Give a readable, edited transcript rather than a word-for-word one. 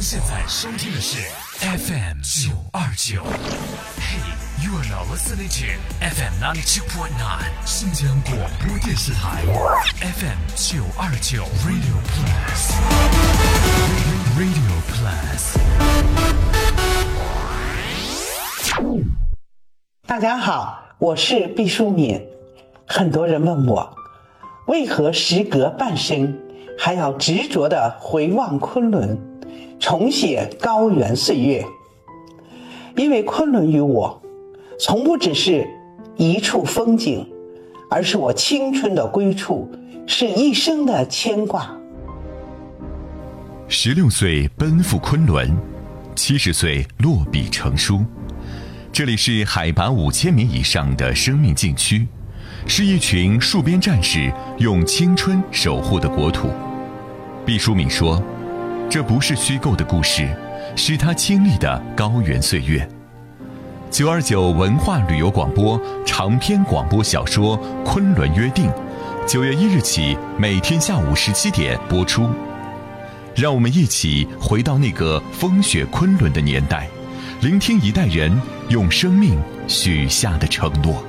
现在收听的是 FM 929。Hey, you are now listening to FM 92.9 新疆广播电视台 FM 929 Radio Plus。Radio Plus。 大家好，我是毕淑敏。很多人问我，为何时隔半生还要执着地回望昆仑，重写高原岁月？因为昆仑于我，从不只是一处风景，而是我青春的归处，是一生的牵挂。 16岁奔赴昆仑，70岁落笔成书。这里是海拔5000米以上的生命禁区，是一群戍边战士用青春守护的国土。毕淑敏说，这不是虚构的故事，是他经历的高原岁月。929文化旅游广播长篇广播小说《昆仑约定》9月1日起每天下午17点播出。让我们一起回到那个风雪昆仑的年代，聆听一代人用生命许下的承诺。